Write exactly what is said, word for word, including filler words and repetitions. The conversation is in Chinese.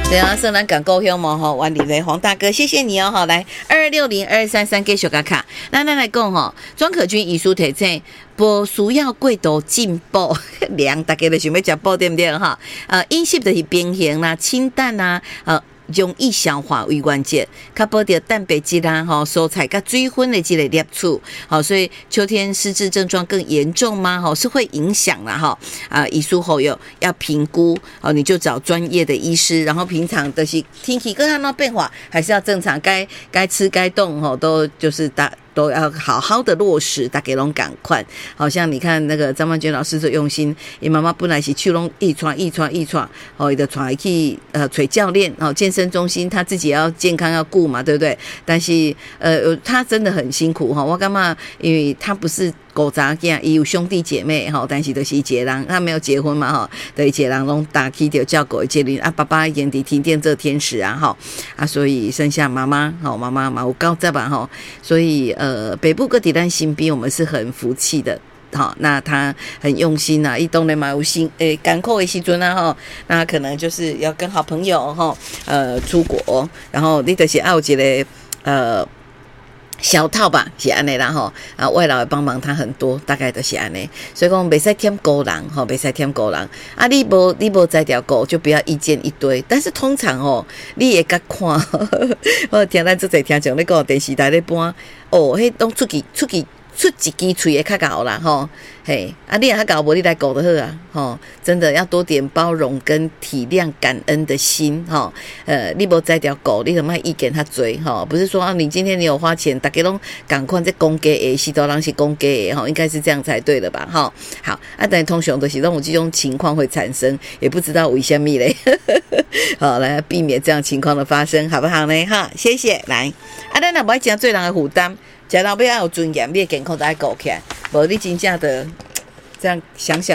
对啊，圣兰港高雄嘛吼，万里雷黄大哥，谢谢你哦，好来二六零二三三给小卡卡，那咱来讲吼，庄可君遗书提醒，不需要过度进补，凉大家都想要吃补对不对哈？呃，饮食就是平衡啦，清淡啦，呃。容易消化为关键，较保持蛋白质啦、吼蔬菜甲水分的这个摄取，好，所以秋天失智症状更严重吗？哈，是会影响啦哈啊，遗书后有要评估哦，你就找专业的医师，然后平常的是天气各样的变化，还是要正常，该该吃该动哈，都就是打。都要好好的落实，大家拢赶快。好像你看那个张曼娟老师的用心，伊妈妈本来是去拢一传一传一传，哦，伊的传去呃找教练哦，健身中心他自己要健康要顾嘛，对不对？但是呃，他真的很辛苦哈，我感觉因为他不是。狗杂囝，伊有兄弟姐妹哈，但是都是一个人，他没有结婚嘛哈，的一个人拢打起就叫狗一个人啊，爸爸眼底停电这天使啊哈啊，所以剩下妈妈哈，妈妈嘛有高在吧哈，所以呃北部各地咱新兵我们是很服气的。好，那他很用心呐、啊，一当然嘛有心诶，赶扣的时阵啊哈，那可能就是要跟好朋友哈，呃出国，然后你就是要有一个呃。小套吧是安尼啦吼，啊外劳帮忙他很多，大概都是安尼，所以讲袂使添孤人吼，袂使添孤人。啊，你无你无摘条狗，就不要意见一堆。但是通常哦，你会甲看，我听咱做侪听众咧讲电视台咧播，哦，迄拢出去出去。出一支喙会较高啦吼，嘿，啊你也较高无你来顾就好啊，吼，真的要多点包容跟体谅、感恩的心，吼，呃，你无摘条狗，你就莫意见较多，吼，不是说啊，你今天你有花钱，大家拢赶快在公家的，许多人是公家的，吼，应该是这样才对的吧，吼，好，啊，但通常都是让我这种情况会产生，也不知道为什么嘞，好，来避免这样情况的发生，好不好呢？哈，谢谢，来，啊，咱若不爱讲做人的负担。食老尾要有尊严，你的健康才会顾起来。无你真正的这样想想。